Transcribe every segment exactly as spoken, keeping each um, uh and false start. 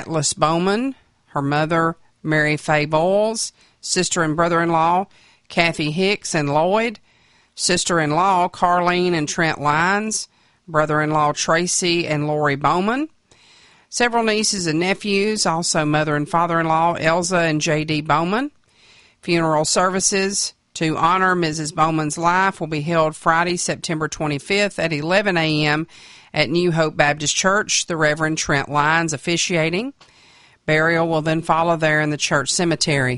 Atlas Bowman, her mother, Mary Faye Bowles, sister and brother-in-law, Kathy Hicks and Lloyd, sister-in-law, Carlene and Trent Lyons, brother-in-law, Tracy and Lori Bowman, several nieces and nephews, also mother and father-in-law, Elza and J D Bowman. Funeral services to honor Missus Bowman's life will be held Friday, September twenty-fifth at eleven a.m. at New Hope Baptist Church, the Reverend Trent Lyons officiating. Burial will then follow there in the church cemetery.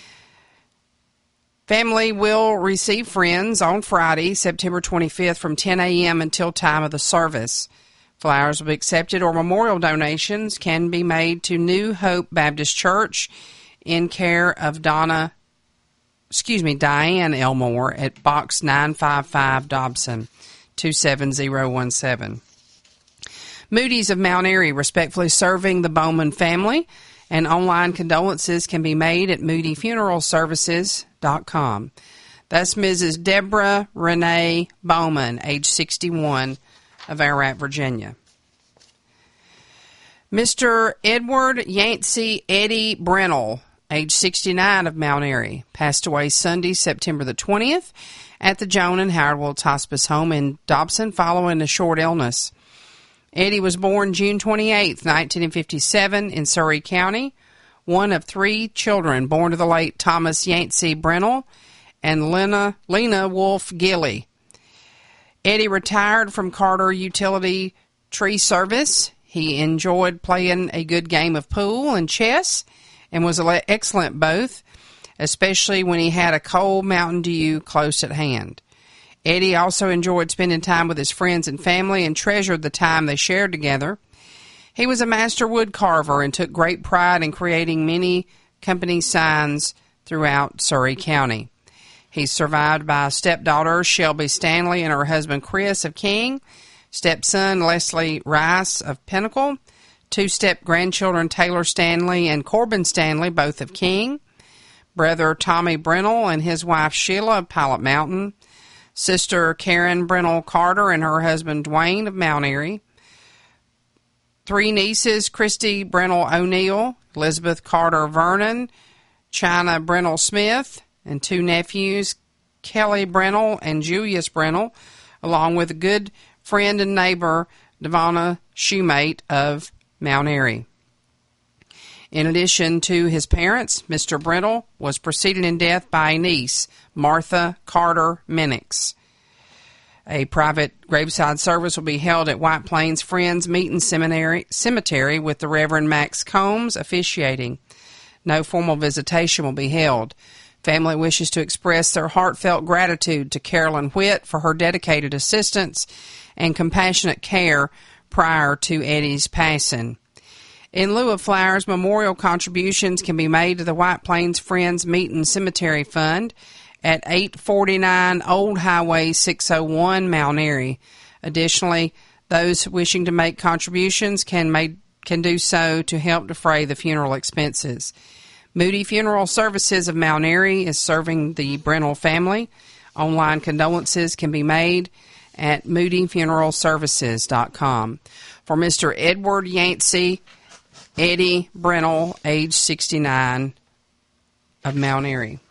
Family will receive friends on Friday, September twenty-fifth from ten a.m. until time of the service. Flowers will be accepted or memorial donations can be made to New Hope Baptist Church in care of Donna, excuse me, Diane Elmore at Box nine fifty-five Dobson, two seven zero one seven. Moody's of Mount Airy respectfully serving the Bowman family, and online condolences can be made at moody funeral services dot com. That's Missus Deborah Renee Bowman, age sixty-one, of Ararat, Virginia. Mister Edward Yancey Eddie Brennell, age sixty-nine, of Mount Airy, passed away Sunday, September the twentieth, at the Joan and Howard Wills Hospice Home in Dobson following a short illness. Eddie was born June twenty-eighth, nineteen fifty-seven, in Surry County, one of three children born to the late Thomas Yancey Brennell and Lena, Lena Wolfe Gilly. Eddie retired from Carter Utility Tree Service. He enjoyed playing a good game of pool and chess and was excellent both, especially when he had a cold Mountain Dew close at hand. Eddie also enjoyed spending time with his friends and family and treasured the time they shared together. He was a master wood carver and took great pride in creating many company signs throughout Surry County. He's survived by a stepdaughter, Shelby Stanley, and her husband, Chris, of King, stepson, Leslie Rice, of Pinnacle, two step-grandchildren, Taylor Stanley and Corbin Stanley, both of King, brother Tommy Brennell and his wife, Sheila, of Pilot Mountain, sister Karen Brennell Carter and her husband, Dwayne, of Mount Airy, three nieces, Christy Brennell O'Neill, Elizabeth Carter Vernon, China Brennell Smith, and two nephews, Kelly Brennell and Julius Brennell, along with a good friend and neighbor, Devonna Shoemate, of Mount Airy. In addition to his parents, Mister Brennell was preceded in death by a niece, Martha Carter Minix. A private graveside service will be held at White Plains Friends Meeting Seminary, Cemetery with the Reverend Max Combs officiating. No formal visitation will be held. Family wishes to express their heartfelt gratitude to Carolyn Whitt for her dedicated assistance and compassionate care prior to Eddie's passing. In lieu of flowers, memorial contributions can be made to the White Plains Friends Meeting Cemetery Fund at eight forty-nine Old Highway six oh one, Mount Airy. Additionally, those wishing to make contributions can make, can do so to help defray the funeral expenses. Moody Funeral Services of Mount Airy is serving the Brennell family. Online condolences can be made at moody funeral services dot com. For Mister Edward Yancey Eddie Brennell, age sixty-nine, of Mount Airy.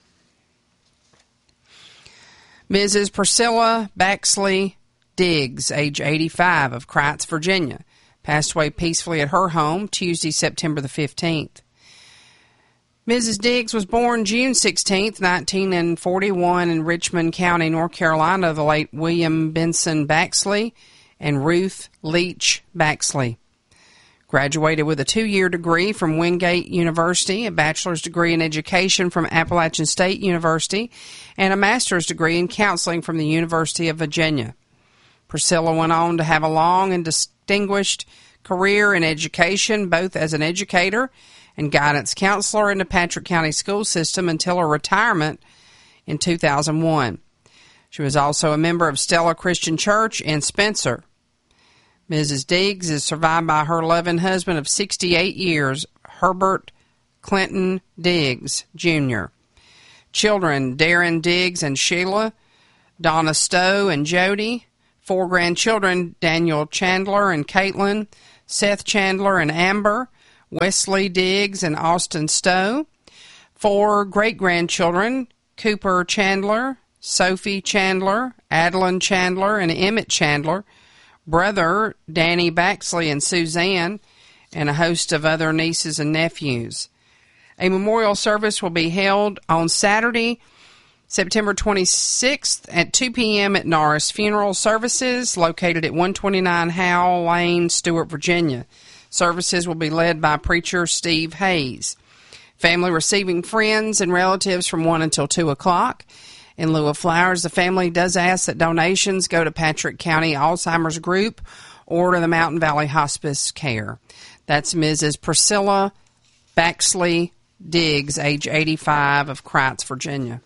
Missus Priscilla Baxley Diggs, age eighty-five, of Kreitz, Virginia, passed away peacefully at her home Tuesday, September the fifteenth. Missus Diggs was born June sixteenth, nineteen forty-one, in Richmond County, North Carolina, the late William Benson Baxley and Ruth Leach Baxley. Graduated with a two-year degree from Wingate University, a bachelor's degree in education from Appalachian State University, and a master's degree in counseling from the University of Virginia. Priscilla went on to have a long and distinguished career in education, both as an educator and guidance counselor in the Patrick County school system until her retirement in two thousand one. She was also a member of Stella Christian Church in Spencer. Missus Diggs is survived by her loving husband of sixty-eight years, Herbert Clinton Diggs, Junior Children, Darren Diggs and Sheila, Donna Stowe and Jody. Four grandchildren, Daniel Chandler and Caitlin, Seth Chandler and Amber, Wesley Diggs and Austin Stowe. Four great-grandchildren, Cooper Chandler, Sophie Chandler, Adeline Chandler, and Emmett Chandler. Brother, Danny Baxley and Suzanne, and a host of other nieces and nephews. A memorial service will be held on Saturday, September twenty-sixth at two p.m. at Norris Funeral Services, located at one twenty-nine Howell Lane, Stuart, Virginia. Services will be led by preacher Steve Hayes. Family receiving friends and relatives from one until two o'clock. In lieu of flowers, the family does ask that donations go to Patrick County Alzheimer's Group or to the Mountain Valley Hospice Care. That's Missus Priscilla Baxley Diggs, age eighty-five, of Kreitz, Virginia.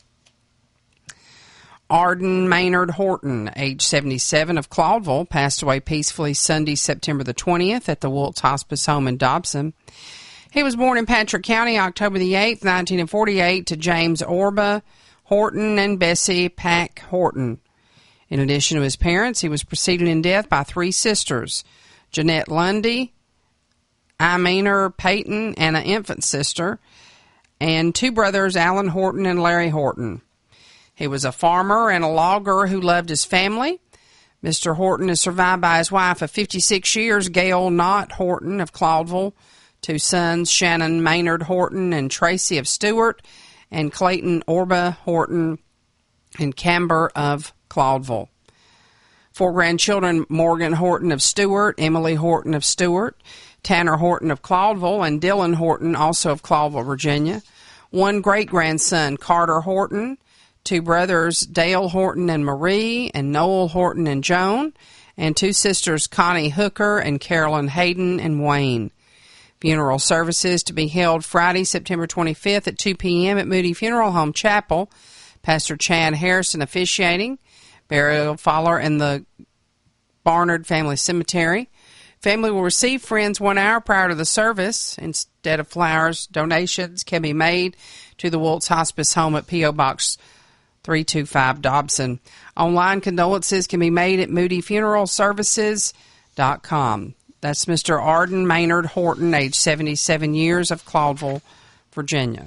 Arden Maynard Horton, age seventy-seven, of Claudville, passed away peacefully Sunday, September the twentieth, at the Woltz Hospice Home in Dobson. He was born in Patrick County, October the eighth, nineteen forty-eight, to James Orba Horton and Bessie Pack Horton. In addition to his parents, he was preceded in death by three sisters, Jeanette Lundy, Imener Peyton, and an infant sister, and two brothers, Alan Horton and Larry Horton. He was a farmer and a logger who loved his family. Mister Horton is survived by his wife of fifty-six years, Gail Knott Horton of Claudville, two sons, Shannon Maynard Horton and Tracy of Stewart, and Clayton Orba Horton and Camber of Claudville. Four grandchildren, Morgan Horton of Stewart, Emily Horton of Stewart, Tanner Horton of Claudville, and Dylan Horton, also of Claudville, Virginia. One great-grandson, Carter Horton, two brothers, Dale Horton and Marie, and Noel Horton and Joan, and two sisters, Connie Hooker and Carolyn Hayden and Wayne. Funeral services to be held Friday, September twenty-fifth at two p.m. at Moody Funeral Home Chapel. Pastor Chad Harrison officiating. Burial follower in the Barnard Family Cemetery. Family will receive friends one hour prior to the service. Instead of flowers, donations can be made to the Woltz Hospice Home at P O. Box three two five, Dobson. Online condolences can be made at moody funeral services dot com. That's Mister Arden Maynard Horton, age seventy-seven years, of Claudville, Virginia.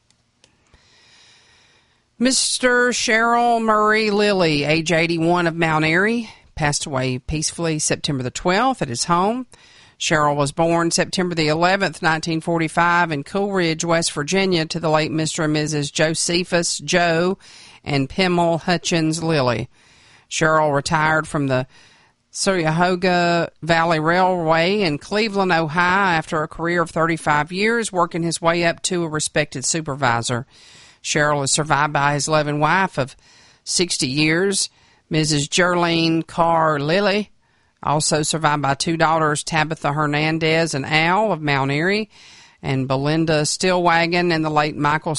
Mister Cheryl Murray Lilly, age eighty-one, of Mount Airy, passed away peacefully September the twelfth at his home. Cheryl was born September the eleventh, nineteen forty-five, in Coolidge, West Virginia, to the late Mister and Missus Josephus Joe and Pimmel Hutchins Lilly. Cheryl retired from the Cuyahoga Valley Railway in Cleveland, Ohio, after a career of thirty-five years, working his way up to a respected supervisor. Cheryl is survived by his loving wife of sixty years, Missus Gerline Carr Lilly, also survived by two daughters, Tabitha Hernandez and Al of Mount Airy, and Belinda Stillwagon, and the late Michael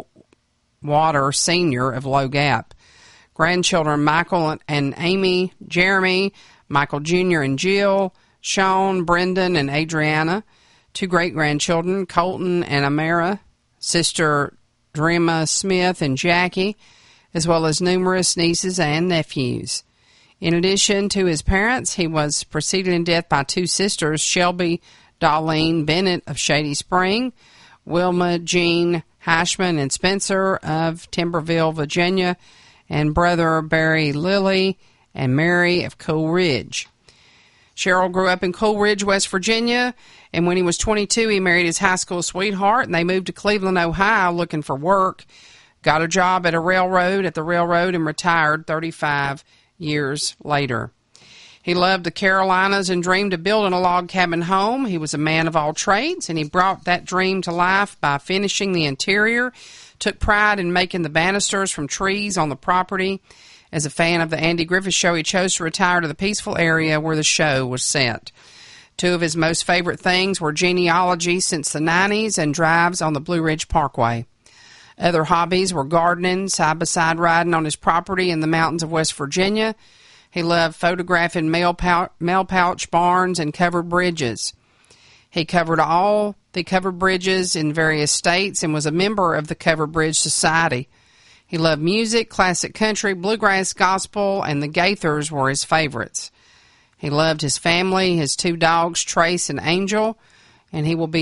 Stillwater Senior of Low Gap. Grandchildren, Michael and Amy, Jeremy, Michael Junior and Jill, Sean, Brendan, and Adriana. Two great-grandchildren, Colton and Amara, sister Drema Smith and Jackie, as well as numerous nieces and nephews. In addition to his parents, he was preceded in death by two sisters, Shelby Darlene Bennett of Shady Spring, Wilma Jean Hashman and Spencer of Timberville, Virginia, and brother Barry Lilly and Mary of Coolidge. Cheryl grew up in Coolidge, West Virginia, and when he was twenty-two, he married his high school sweetheart, and they moved to Cleveland, Ohio, looking for work. Got a job at a railroad, at the railroad, and retired thirty-five years later. He loved the Carolinas and dreamed of building a log cabin home. He was a man of all trades, and he brought that dream to life by finishing the interior, took pride in making the banisters from trees on the property. As a fan of the Andy Griffith Show, he chose to retire to the peaceful area where the show was set. Two of his most favorite things were genealogy since the nineties and drives on the Blue Ridge Parkway. Other hobbies were gardening, side-by-side riding on his property in the mountains of West Virginia. He loved photographing mail, pou- mail pouch barns and covered bridges. He covered all the covered bridges in various states and was a member of the Covered Bridge Society. He loved music, classic country, bluegrass, gospel, and the Gaithers were his favorites. He loved his family, his two dogs, Trace and Angel, and he will be